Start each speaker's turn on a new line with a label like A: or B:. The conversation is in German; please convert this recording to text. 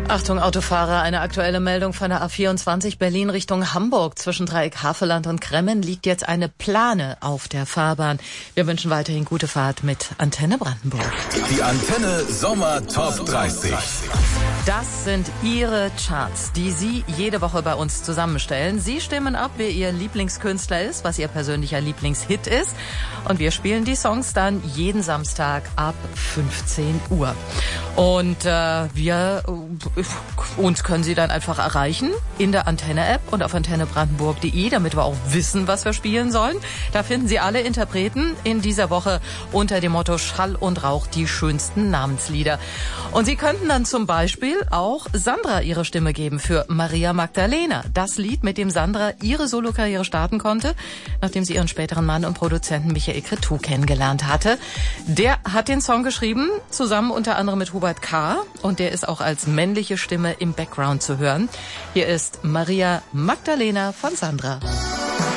A: Achtung Autofahrer, eine aktuelle Meldung von der A24 Berlin Richtung Hamburg. Zwischen Dreieck Havelland und Kremmen liegt jetzt eine Plane auf der Fahrbahn. Wir wünschen weiterhin gute Fahrt mit Antenne Brandenburg.
B: Die Antenne Sommer Top 30.
A: Das sind Ihre Charts, die Sie jede Woche bei uns zusammenstellen. Sie stimmen ab, wer Ihr Lieblingskünstler ist, was Ihr persönlicher Lieblingshit ist. Und wir spielen die Songs dann jeden Samstag ab 15 Uhr. Und uns können Sie dann einfach erreichen in der Antenne-App und auf antennebrandenburg.de, damit wir auch wissen, was wir spielen sollen. Da finden Sie alle Interpreten in dieser Woche unter dem Motto Schall und Rauch die schönsten Namenslieder. Und Sie könnten dann zum Beispiel auch Sandra ihre Stimme geben für Maria Magdalena. Das Lied, mit dem Sandra ihre Solokarriere starten konnte, nachdem sie ihren späteren Mann und Produzenten Michael Cretu kennengelernt hatte. Der hat den Song geschrieben, zusammen unter anderem mit Hubert K. Und der ist auch als männliche Stimme im Background zu hören. Hier ist Maria Magdalena von Sandra.